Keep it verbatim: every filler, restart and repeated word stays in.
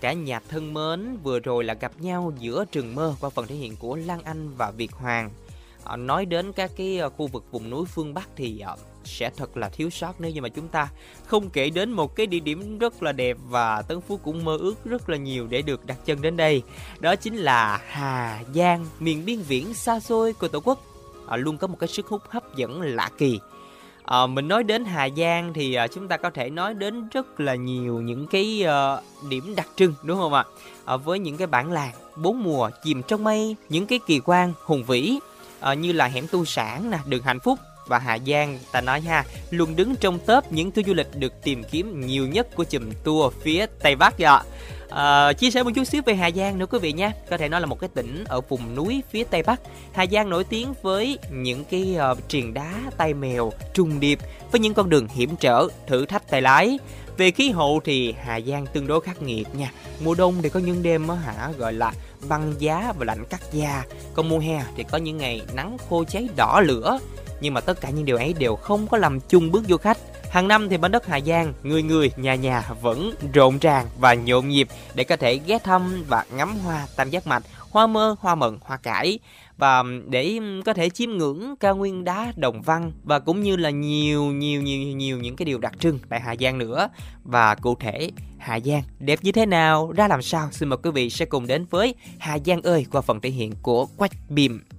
cả nhà thân mến, vừa rồi là gặp nhau giữa rừng mơ qua phần thể hiện của Lan Anh và Việt Hoàng. À, nói đến các cái khu vực vùng núi phương Bắc thì à, sẽ thật là thiếu sót nếu như mà chúng ta không kể đến một cái địa điểm rất là đẹp và Tấn Phú cũng mơ ước rất là nhiều để được đặt chân đến đây. Đó chính là Hà Giang, miền biên viễn xa xôi của Tổ quốc, à, luôn có một cái sức hút hấp dẫn lạ kỳ. À, mình nói đến Hà Giang thì à, chúng ta có thể nói đến rất là nhiều những cái à, điểm đặc trưng, đúng không ạ? À, với những cái bản làng bốn mùa chìm trong mây, những cái kỳ quan hùng vĩ à, như là hẻm Tu Sản nè, đường Hạnh Phúc và Hà Giang, ta nói ha, luôn đứng trong top những tour du lịch được tìm kiếm nhiều nhất của chùm tour phía Tây Bắc ạ. À, chia sẻ một chút xíu về Hà Giang nữa quý vị nha. Có thể nói là một cái tỉnh ở vùng núi phía Tây Bắc. Hà Giang nổi tiếng với những cái uh, triền đá tay mèo trùng điệp với những con đường hiểm trở, thử thách tay lái. Về khí hậu thì Hà Giang tương đối khắc nghiệt nha. Mùa đông thì có những đêm á hả gọi là băng giá và lạnh cắt da. Còn mùa hè thì có những ngày nắng khô cháy đỏ lửa. Nhưng mà tất cả những điều ấy đều không có làm chung bước du khách. Hàng năm thì mảnh đất Hà Giang, người người, nhà nhà vẫn rộn ràng và nhộn nhịp để có thể ghé thăm và ngắm hoa tam giác mạch, hoa mơ, hoa mận, hoa cải. Và để có thể chiêm ngưỡng cao nguyên đá Đồng Văn và cũng như là nhiều nhiều nhiều nhiều những cái điều đặc trưng tại Hà Giang nữa. Và cụ thể Hà Giang đẹp như thế nào, ra làm sao, xin mời quý vị sẽ cùng đến với Hà Giang ơi qua phần thể hiện của Quách Bìm.